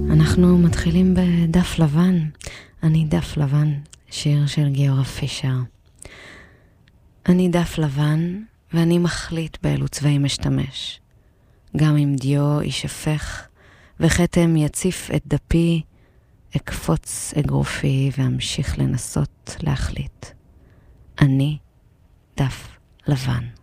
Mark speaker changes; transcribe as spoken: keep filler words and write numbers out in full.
Speaker 1: אנחנו מתחילים בדף לבן. אני דף לבן, שיר של גיורא פישר. אני דף לבן, ואני מחליט באילו צבעים משתמש. גם אם דיו יישפך, וחתם יציף את דפי, אקפוץ אגרופי ואמשיך לנסות להחליט. אני דף לבן.